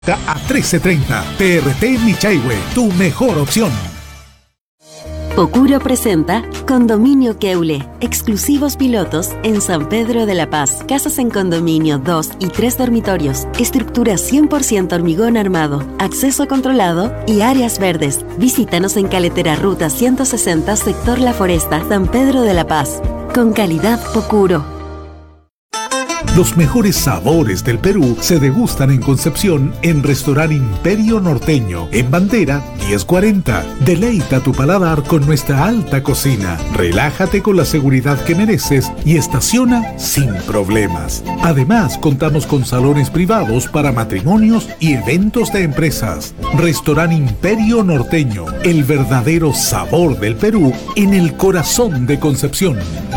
A 13:30, PRT Michaihue, tu mejor opción. Pocuro presenta Condominio Keule, exclusivos pilotos en San Pedro de la Paz. Casas en condominio, 2 y 3 dormitorios, estructura 100% hormigón armado, acceso controlado y áreas verdes. Visítanos en Caletera Ruta 160, sector La Foresta, San Pedro de la Paz. Con calidad Pocuro. Los mejores sabores del Perú se degustan en Concepción en Restaurante Imperio Norteño, en Bandera 1040. Deleita tu paladar con nuestra alta cocina. Relájate con la seguridad que mereces y estaciona sin problemas. Además, contamos con salones privados para matrimonios y eventos de empresas. Restaurante Imperio Norteño, el verdadero sabor del Perú en el corazón de Concepción.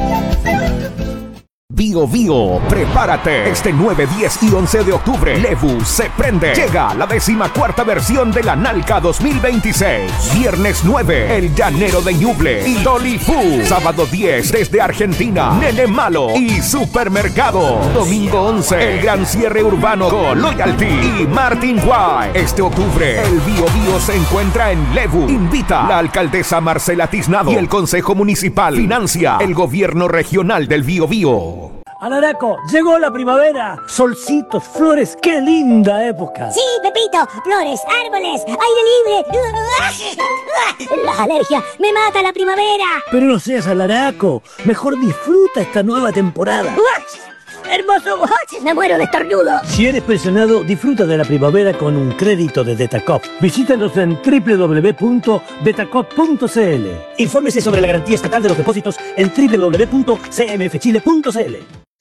Bio Bio, prepárate. Este 9, 10 y 11 de octubre, Levu se prende. Llega la 14ª versión de la Nalca 2026. Viernes 9, El Llanero de Ñuble y Dolly Fu. Sábado 10, desde Argentina, Nene Malo y Supermercado. Domingo 11, el gran cierre urbano con Loyalty y Martin Guay. Este octubre, el Bio Bio se encuentra en Levu. Invita la alcaldesa Marcela Tiznado y el Consejo Municipal. Financia el Gobierno Regional del Bio Bio. Alaraco, llegó la primavera. Solcitos, flores, qué linda época. Sí, Pepito, flores, árboles, aire libre. La alergia, me mata la primavera. Pero no seas alaraco, mejor disfruta esta nueva temporada. ¡Hermoso! Me muero de estornudo. Si eres pensionado, disfruta de la primavera con un crédito de Detacop. Visítanos en www.detacop.cl. Infórmese sobre la garantía estatal de los depósitos en www.cmfchile.cl.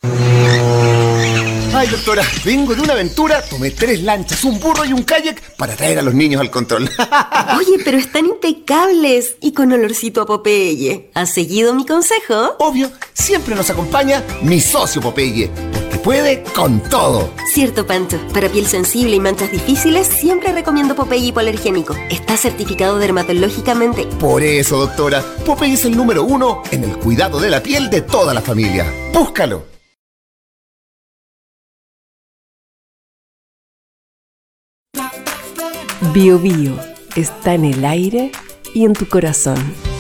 Ay, doctora, vengo de una aventura, tomé 3 lanchas, un burro y un kayak para traer a los niños al control. Oye, pero están impecables y con olorcito a Popeye. ¿Has seguido mi consejo? Obvio, siempre nos acompaña mi socio Popeye, porque puede con todo. Cierto, Pancho. Para piel sensible y manchas difíciles, siempre recomiendo Popeye hipoalergénico. Está certificado dermatológicamente. Por eso, doctora, Popeye es el número 1 en el cuidado de la piel de toda la familia. ¡Búscalo! Bio Bio está en el aire y en tu corazón.